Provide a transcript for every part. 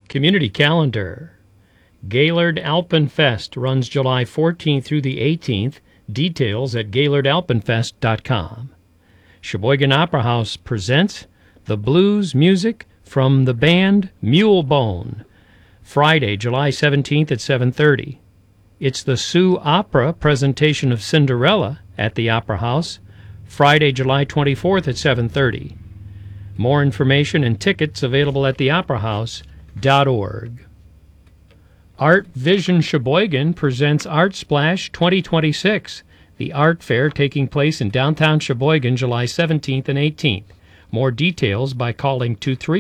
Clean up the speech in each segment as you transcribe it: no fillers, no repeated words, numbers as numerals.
Community calendar. Gaylord Alpenfest runs July 14th through the 18th. Details at GaylordAlpenfest.com. Sheboygan Opera House presents the blues music from the band Mulebone, Friday, July 17th at 7:30. It's the Sioux Opera presentation of Cinderella at the Opera House, Friday, July 24th at 7:30. More information and tickets available at theoperahouse.org. Art Vision Sheboygan presents Art Splash 2026, the art fair taking place in downtown Sheboygan July 17th and 18th. More details by calling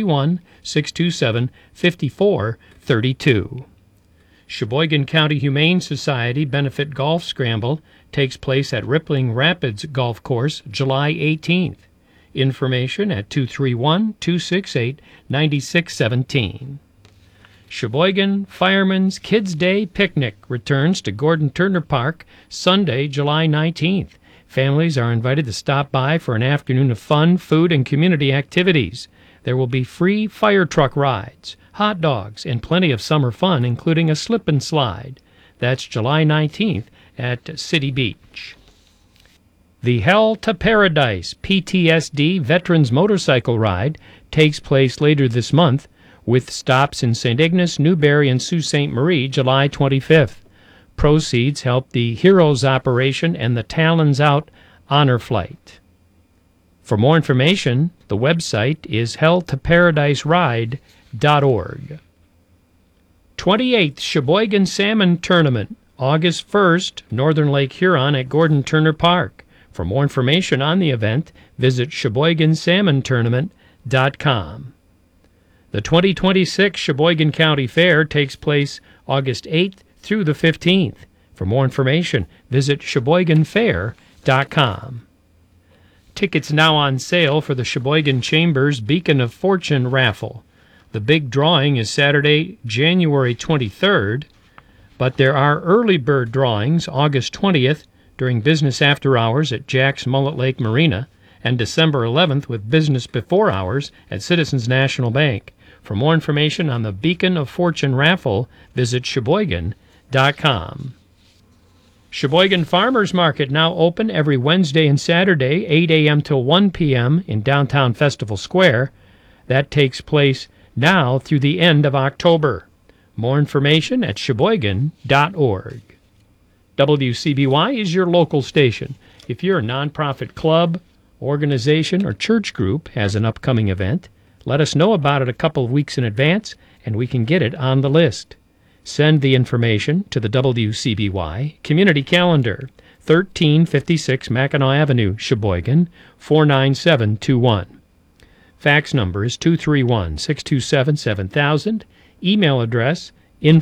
231-627-5432. Sheboygan County Humane Society Benefit Golf Scramble takes place at Rippling Rapids Golf Course July 18th. Information at 231-268-9617. Sheboygan Fireman's Kids Day Picnic returns to Gordon Turner Park Sunday, July 19th. Families are invited to stop by for an afternoon of fun, food, and community activities. There will be free fire truck rides, hot dogs, and plenty of summer fun, including a slip and slide. That's July 19th at City Beach. The Hell to Paradise PTSD Veterans Motorcycle Ride takes place later this month, with stops in St. Ignace, Newberry, and Sault Ste. Marie, July 25th. Proceeds help the Heroes Operation and the Talons Out Honor Flight. For more information, the website is helltoparadiseride.org. 28th Sheboygan Salmon Tournament, August 1st, Northern Lake Huron at Gordon Turner Park. For more information on the event, visit SheboyganSalmonTournament.com. The 2026 Sheboygan County Fair takes place August 8th through the 15th. For more information, visit SheboyganFair.com. Tickets now on sale for the Sheboygan Chamber's Beacon of Fortune raffle. The big drawing is Saturday, January 23rd, but there are early bird drawings August 20th during business after hours at Jack's Mullet Lake Marina and December 11th with business before hours at Citizens National Bank. For more information on the Beacon of Fortune raffle, visit Sheboygan.com. Sheboygan Farmers Market now open every Wednesday and Saturday, 8 a.m. till 1 p.m. in downtown Festival Square. That takes place now through the end of October. More information at Sheboygan.org. WCBY is your local station. If your nonprofit club, organization, or church group has an upcoming event, let us know about it a couple of weeks in advance, and we can get it on the list. Send the information to the WCBY Community Calendar, 1356 Mackinac Avenue, Sheboygan, 49721. Fax number is 231-627-7000. Email address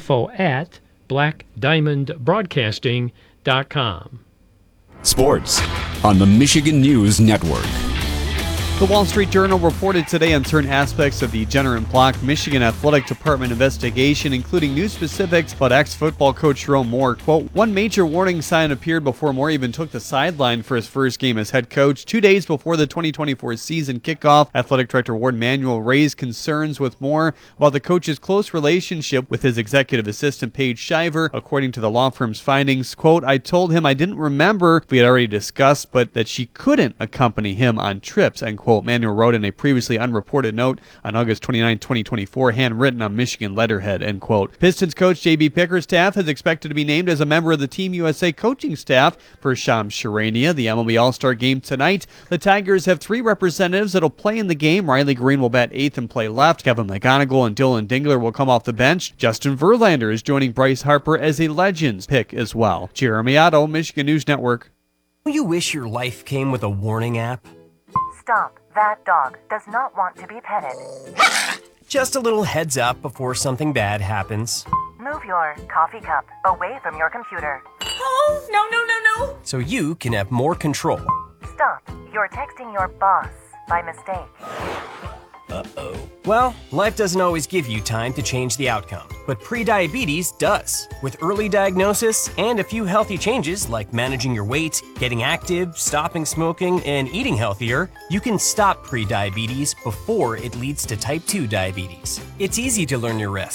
info@blackdiamondbroadcasting.com. Sports on the Michigan News Network. The Wall Street Journal reported today on certain aspects of the Jenner & Block Michigan Athletic Department investigation, including new specifics about ex-football coach Jerome Moore. Quote, one major warning sign appeared before Moore even took the sideline for his first game as head coach. 2 days before the 2024 season kickoff, Athletic Director Ward Manuel raised concerns with Moore about the coach's close relationship with his executive assistant Paige Shiver. According to the law firm's findings, quote, I told him I didn't remember if we had already discussed, but that she couldn't accompany him on trips, end quote. Manuel wrote in a previously unreported note on August 29, 2024, handwritten on Michigan letterhead, end quote. Pistons coach J.B. Bickerstaff is expected to be named as a member of the Team USA coaching staff for Shams Charania, the MLB All-Star Game tonight. The Tigers have 3 representatives that'll play in the game. Riley Green will bat 8th and play left. Kevin McGonigal and Dylan Dingler will come off the bench. Justin Verlander is joining Bryce Harper as a Legends pick as well. Jeremy Otto, Michigan News Network. Do you wish your life came with a warning app? Stop. That dog does not want to be petted. Just a little heads up before something bad happens. Move your coffee cup away from your computer. Oh, no. So you can have more control. Stop. You're texting your boss by mistake. Uh-oh. Well, life doesn't always give you time to change the outcome, but prediabetes does. With early diagnosis and a few healthy changes like managing your weight, getting active, stopping smoking, and eating healthier, you can stop prediabetes before it leads to type 2 diabetes. It's easy to learn your risk.